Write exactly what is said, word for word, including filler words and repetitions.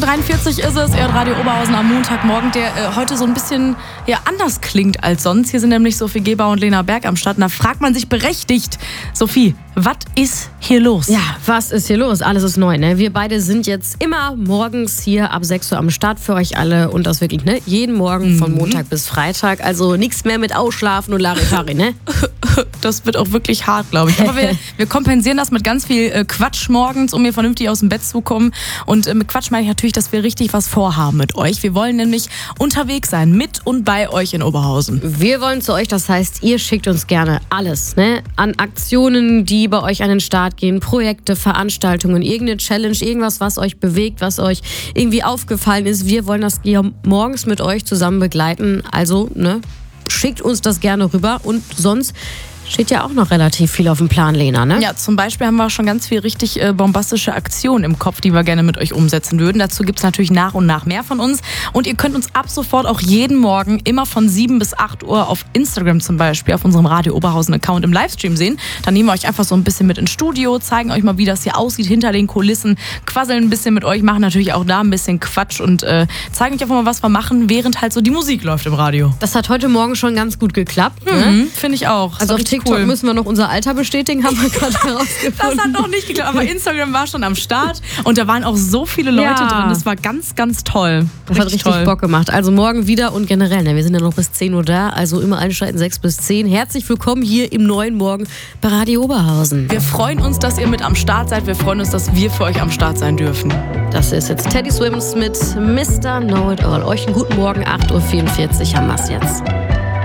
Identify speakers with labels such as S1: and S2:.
S1: dreiundvierzig ist es, ihr hört Radio Oberhausen am Montagmorgen, der äh, heute so ein bisschen ja, anders klingt als sonst. Hier sind nämlich Sophie Geber und Lena Berg am Start. Und da fragt man sich berechtigt, Sophie, was ist hier los?
S2: Ja, was ist hier los? Alles ist neu, ne? Wir beide sind jetzt immer morgens hier ab sechs Uhr am Start für euch alle und das wirklich, ne? Jeden Morgen mhm. von Montag bis Freitag. Also nichts mehr mit Ausschlafen und Larifari, ne?
S1: Das wird auch wirklich hart, glaube ich. Aber wir, wir kompensieren das mit ganz viel äh, Quatsch morgens, um hier vernünftig aus dem Bett zu kommen. Und äh, mit Quatsch meine ich natürlich, dass wir richtig was vorhaben mit euch. Wir wollen nämlich unterwegs sein, mit und bei euch in Oberhausen.
S2: Wir wollen zu euch, das heißt, ihr schickt uns gerne alles, ne? An Aktionen, die bei euch an den Start gehen, Projekte, Veranstaltungen, irgendeine Challenge, irgendwas, was euch bewegt, was euch irgendwie aufgefallen ist. Wir wollen das hier morgens mit euch zusammen begleiten. Also, ne? Schickt uns das gerne rüber und sonst steht ja auch noch relativ viel auf dem Plan, Lena, ne?
S1: Ja, zum Beispiel haben wir schon ganz viel richtig äh, bombastische Aktionen im Kopf, die wir gerne mit euch umsetzen würden. Dazu gibt es natürlich nach und nach mehr von uns. Und ihr könnt uns ab sofort auch jeden Morgen immer von sieben bis acht Uhr auf Instagram zum Beispiel, auf unserem Radio Oberhausen-Account im Livestream sehen. Dann nehmen wir euch einfach so ein bisschen mit ins Studio, zeigen euch mal, wie das hier aussieht hinter den Kulissen, quasseln ein bisschen mit euch, machen natürlich auch da ein bisschen Quatsch und äh, zeigen euch einfach mal, was wir machen, während halt so die Musik läuft im Radio.
S2: Das hat heute Morgen schon ganz gut geklappt,
S1: mhm,
S2: ne?
S1: Finde ich auch.
S2: Also auf TikTok cool. Müssen wir noch unser Alter bestätigen, haben wir gerade herausgefunden.
S1: Das hat noch nicht geklappt, aber Instagram war schon am Start und da waren auch so viele Leute ja. drin. Das war ganz, ganz toll.
S2: Das
S1: richtig
S2: hat richtig
S1: toll.
S2: Bock gemacht. Also morgen wieder und generell, ne, wir sind ja noch bis zehn Uhr da, also immer einschalten, sechs bis zehn. Herzlich willkommen hier im neuen Morgen bei Radio Oberhausen.
S1: Wir freuen uns, dass ihr mit am Start seid. Wir freuen uns, dass wir für euch am Start sein dürfen.
S2: Das ist jetzt Teddy Swims mit Mister Know It All. Euch einen guten Morgen, acht Uhr vierundvierzig haben wir es jetzt.